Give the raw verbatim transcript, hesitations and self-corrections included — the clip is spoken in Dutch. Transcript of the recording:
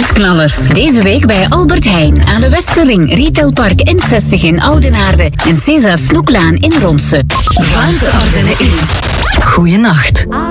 Nieuwsknallers. Deze week bij Albert Heijn aan de Westerring, Retailpark N zestig in Oudenaarde en César Snoeklaan in Ronse. Vlaamse Ardennen in. Goeienacht.